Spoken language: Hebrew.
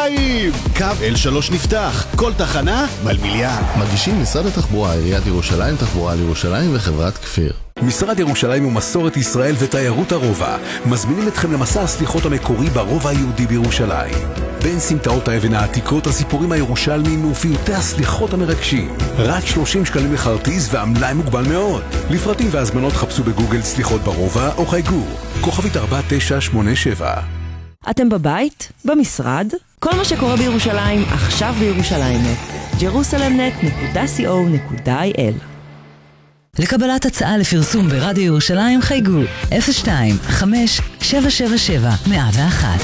ירושלים! קו L3 נפתח, כל תחנה מלמיליאן. מגישים משרד התחבורה, עיריית ירושלים, תחבורה לירושלים וחברת כפיר. משרד ירושלים ומסורת ישראל ותיירות הרובע מזמינים אתכם למסע הסליחות המקורי ברובע היהודי בירושלים. בין סמטאות האבן העתיקות, הסיפורים הירושלמיים ופיוטי הסליחות המרגשים. רק 30 שקלים לכרטיס והמלאי מוגבל מאוד. לפרטים והזמנות חפשו בגוגל סליחות ברובע או חייגו כוכבית 4987. אתם בבית? במשרד? כל מה שקורה בירושלים עכשיו בירושלים. jerusalemnet.co.il. לקבלת הצעה לפרסום ברדיו ירושלים חייגו 02-5-777-101.